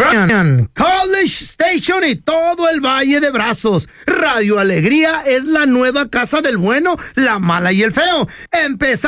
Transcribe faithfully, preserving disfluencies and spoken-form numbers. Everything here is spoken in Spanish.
Bryan, College Station y todo el Valle de Brazos. Radio Alegría es la nueva casa del bueno, la mala y el feo. Empezamos